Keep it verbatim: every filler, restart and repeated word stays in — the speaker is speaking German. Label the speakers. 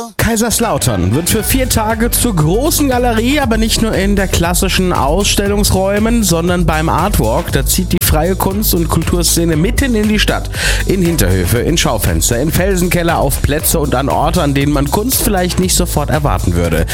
Speaker 1: Kaiserslautern wird für vier Tage zur großen Galerie, aber nicht nur in der klassischen Ausstellungsräumen, sondern beim Artwalk. Da zieht die freie Kunst- und Kulturszene mitten in die Stadt. In Hinterhöfe, in Schaufenster, in Felsenkeller, auf Plätze und an Orte, an denen man Kunst vielleicht nicht sofort erwarten würde.